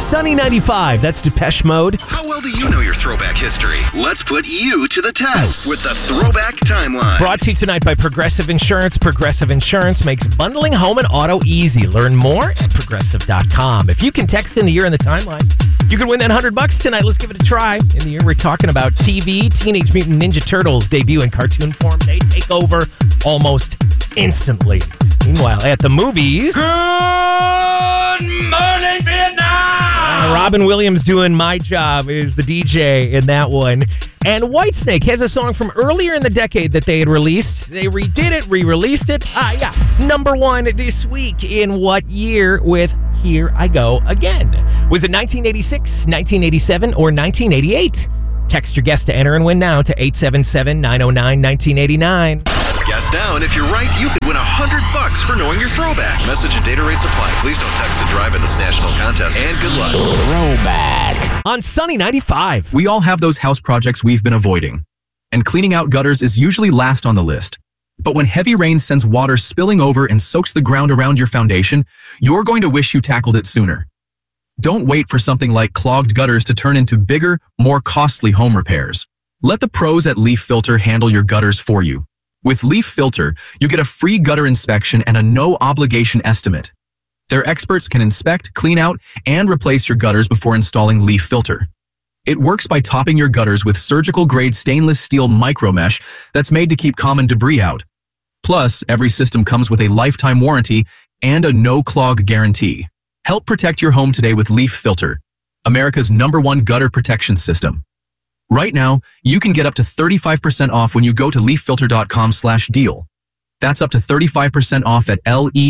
Sunny 95. That's Depeche Mode. How well do you know your throwback history? Let's put you to the test with the Throwback Timeline. Brought to you tonight by Progressive Insurance. Progressive Insurance makes bundling home and auto easy. Learn more at progressive.com. If you can text in the year in the timeline, you can win that $100 tonight. Let's give it a try. In the year we're talking about TV, Teenage Mutant Ninja Turtles debut in cartoon form. They take over almost instantly. Meanwhile, at the movies... Good morning, Vietnam! Robin Williams doing My Job is the DJ in that one. And Whitesnake has a song from earlier in the decade that they had released. They redid it, re-released it. Number one this week in what year with Here I Go Again? Was it 1986, 1987, or 1988? Text your guess to enter and win now to 877-909-1989. Guess now, and if you're right, you could win $100 for knowing your throwback. Message and data rates apply. Please don't text to drive in this national contest. And good luck. Throwback on Sunny 95. We all have those house projects we've been avoiding, and cleaning out gutters is usually last on the list. But when heavy rain sends water spilling over and soaks the ground around your foundation, you're going to wish you tackled it sooner. Don't wait for something like clogged gutters to turn into bigger, more costly home repairs. Let the pros at Leaf Filter handle your gutters for you. With Leaf Filter, you get a free gutter inspection and a no-obligation estimate. Their experts can inspect, clean out, and replace your gutters before installing Leaf Filter. It works by topping your gutters with surgical-grade stainless steel micromesh that's made to keep common debris out. Plus, every system comes with a lifetime warranty and a no-clog guarantee. Help protect your home today with Leaf Filter, America's #1 gutter protection system. Right now, you can get up to 35% off when you go to leaffilter.com/deal. That's up to 35% off at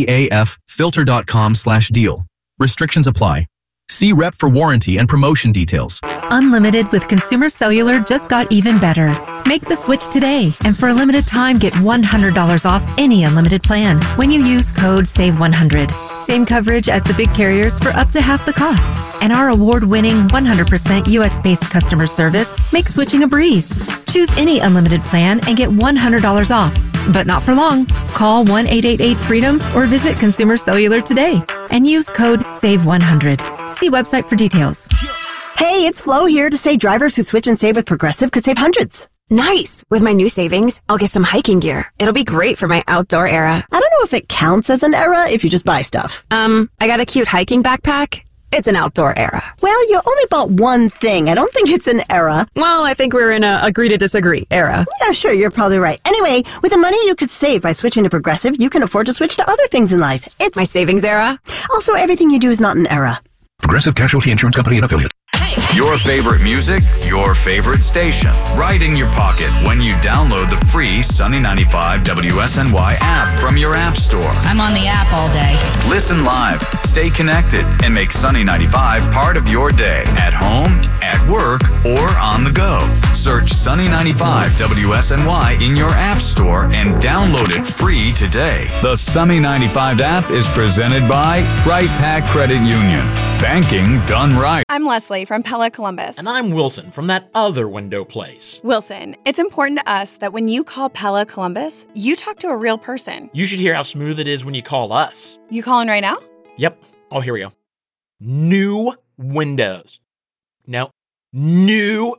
leaffilter.com/deal. Restrictions apply. See rep for warranty and promotion details. Unlimited with Consumer Cellular just got even better. Make the switch today, and for a limited time, get $100 off any unlimited plan when you use code SAVE100. Same coverage as the big carriers for up to half the cost. And our award-winning 100% US-based customer service makes switching a breeze. Choose any unlimited plan and get $100 off. But not for long. Call 1-888-FREEDOM or visit Consumer Cellular today and use code SAVE100. See website for details. Hey, it's Flo here to say drivers who switch and save with Progressive could save hundreds. Nice! With my new savings, I'll get some hiking gear. It'll be great for my outdoor era. I don't know if it counts as an era if you just buy stuff. I got a cute hiking backpack. It's an outdoor era. Well, you only bought one thing. I don't think it's an era. Well, I think we're in a agree to disagree era. Yeah, sure, you're probably right. Anyway, with the money you could save by switching to Progressive, you can afford to switch to other things in life. It's my savings era. Also, everything you do is not an era. Progressive Casualty Insurance Company and Affiliate. Your favorite music, your favorite station, right in your pocket when you download the free Sunny 95 WSNY app from your app store. I'm on the app all day. Listen live, stay connected, and make Sunny 95 part of your day at home, at work, or on the go. Search Sunny 95 WSNY in your app store and download it free today. The Sunny 95 app is presented by Right Pack Credit Union. Banking done right. I'm Leslie from Pella Columbus. And I'm Wilson from that other window place. Wilson, it's important to us that when you call Pella Columbus, you talk to a real person. You should hear how smooth it is when you call us. You calling right now? Yep. Oh, here we go. New windows. No. New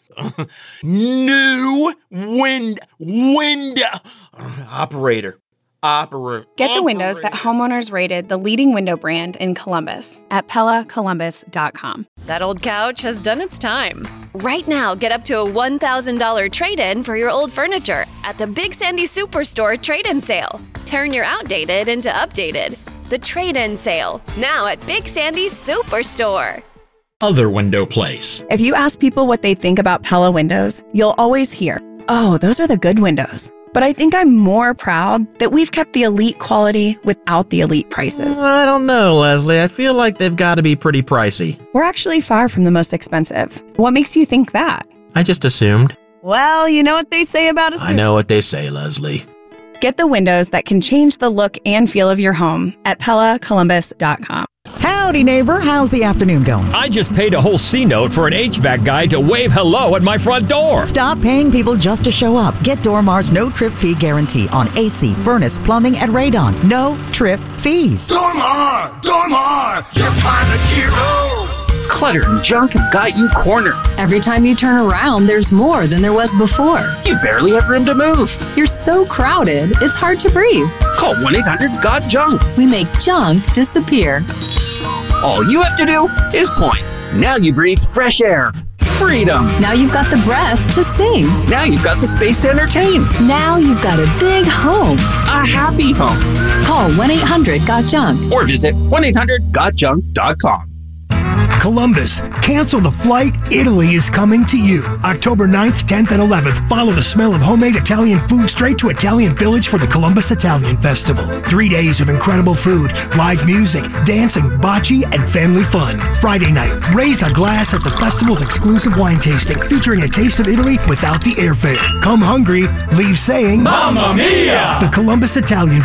window. Operator. Get the windows that homeowners rated the leading window brand in Columbus at PellaColumbus.com. That old couch has done its time. Right now, get up to a $1,000 trade-in for your old furniture at the Big Sandy Superstore trade-in sale. Turn your outdated into updated. The trade-in sale, now at Big Sandy Superstore. Other window place. If you ask people what they think about Pella windows, you'll always hear, "Oh, those are the good windows." But I think I'm more proud that we've kept the elite quality without the elite prices. I don't know, Leslie. I feel like they've got to be pretty pricey. We're actually far from the most expensive. What makes you think that? I just assumed. Well, you know what they say about I know what they say, Leslie. Get the windows that can change the look and feel of your home at PellaColumbus.com. Howdy, neighbor. How's the afternoon going? I just paid a whole C-note for an HVAC guy to wave hello at my front door. Stop paying people just to show up. Get Dormar's no-trip fee guarantee on AC, furnace, plumbing, and radon. No trip fees. Dormar, your pilot hero. Clutter and junk have got you cornered. Every time you turn around, there's more than there was before. You barely have room to move. You're so crowded, it's hard to breathe. Call 1-800-GOT-JUNK. We make junk disappear. All you have to do is point. Now you breathe fresh air. Freedom. Now you've got the breath to sing. Now you've got the space to entertain. Now you've got a big home. A happy home. Call 1-800-GOT-JUNK. Or visit 1-800-GOTJUNK.com. Columbus, cancel the flight. Italy is coming to you. October 9th, 10th, and 11th. Follow the smell of homemade Italian food straight to Italian Village for the Columbus Italian Festival. 3 days of incredible food, live music, dancing, bocce, and family fun. Friday night, raise a glass at the festival's exclusive wine tasting, featuring a taste of Italy without the airfare. Come hungry, leave saying, Mamma Mia! The Columbus Italian